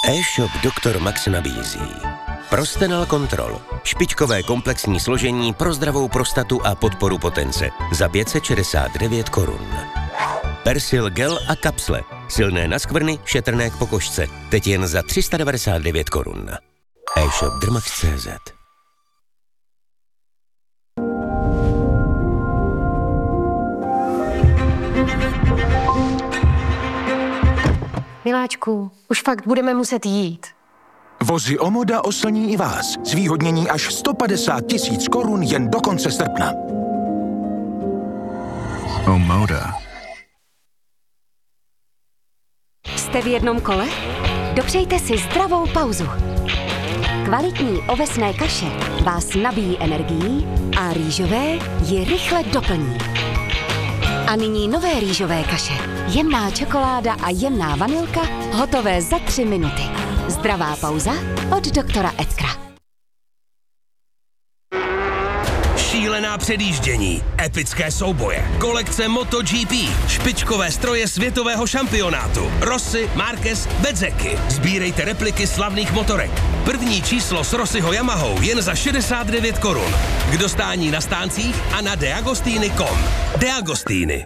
E-shop Dr. Max nabízí Prostenal Control. Špičkové komplexní složení pro zdravou prostatu a podporu potence za 569 korun. Persil gel a kapsle. Silné na skvrny, šetrné k pokožce. Teď jen za 399 korun. E-shop Drmax.cz. Miláčku, už fakt budeme muset jít. Vozy Omoda oslní i vás. Zvýhodnění až 150 000 korun jen do konce srpna. Omoda. Jste v jednom kole? Dopřejte si zdravou pauzu. Kvalitní ovesné kaše vás nabíjí energií a rýžové ji rychle doplní. A nyní nové rýžové kaše. Jemná čokoláda a jemná vanilka, hotové za 3 minuty. Zdravá pauza od doktora Edkra. Šílená předjíždění, epické souboje, kolekce MotoGP, špičkové stroje světového šampionátu, Rossi, Marquez, Bezzecchi. Sbírejte repliky slavných motorek. První číslo s Rossiho Yamahou jen za 69 korun. K dostání na stáncích a na deagostini.com. Deagostini.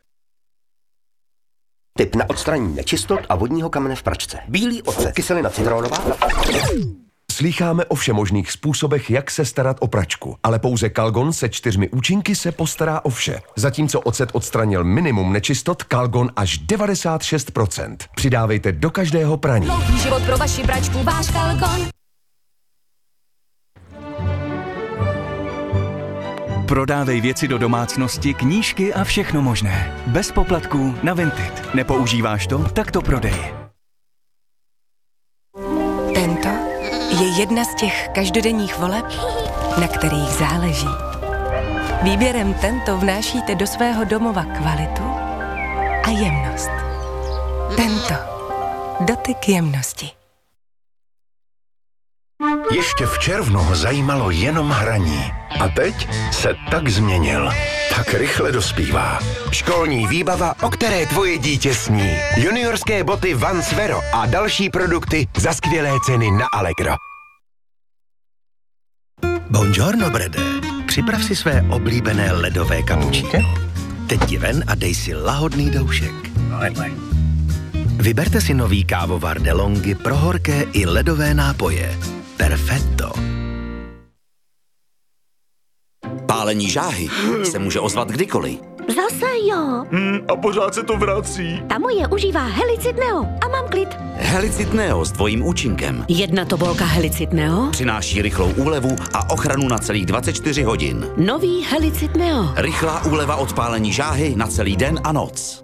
Tip na odstranění nečistot a vodního kamene v pračce. Bílý ocet, kyselina citronová. Slýcháme o všemožných způsobech, jak se starat o pračku, ale pouze Calgon se 4 účinky se postará o vše. Zatímco ocet odstranil minimum nečistot, Calgon až 96%. Přidávejte do každého praní. Dlouhý život pro vaši pračku, váš Calgon. Prodávej věci do domácnosti, knížky a všechno možné. Bez poplatků na Vinted. Nepoužíváš to? Tak to prodej. Tento je jedna z těch každodenních voleb, na kterých záleží. Výběrem Tento vnášíte do svého domova kvalitu a jemnost. Tento. Dotyk jemnosti. Ještě v červnu ho zajímalo jenom hraní. A teď se tak změnil. Tak rychle dospívá. Školní výbava, o které tvoje dítě sní. Juniorské boty Vans Vero a další produkty za skvělé ceny na Allegro. Buongiorno, Brede. Připrav si své oblíbené ledové cappuccino. Teď ti ven a dej si lahodný doušek. Vyberte si nový kávovar DeLonghi pro horké i ledové nápoje. Perfetto. Pálení žáhy se může ozvat kdykoliv. Zase jo. A pořád se to vrací. Ta moje užívá Helicid Neo a mám klid. Helicid Neo s dvojím účinkem. Jedna tobolka Helicid Neo Přináší rychlou úlevu a ochranu na celých 24 hodin. Nový Helicid Neo. Rychlá úleva od pálení žáhy na celý den a noc.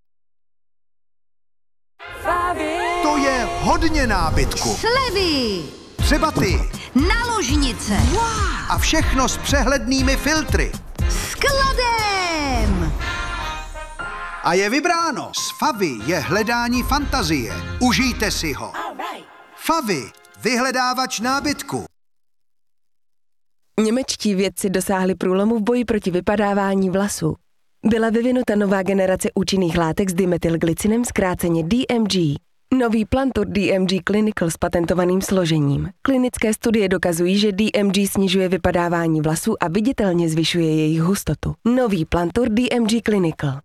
To je hodně nábytku. Slevy. Třeba ty. Naložnice. Wow. A všechno s přehlednými filtry. Skladem. A je vybráno. S Favy je hledání fantazie. Užijte si ho. Favy. Vyhledávač nábytku. Němečtí vědci dosáhli průlomu v boji proti vypadávání vlasů. Byla vyvinuta nová generace účinných látek s dimetylglycinem, zkráceně DMG. Nový Plantur DMG Clinical s patentovaným složením. Klinické studie dokazují, že DMG snižuje vypadávání vlasů a viditelně zvyšuje jejich hustotu. Nový Plantur DMG Clinical.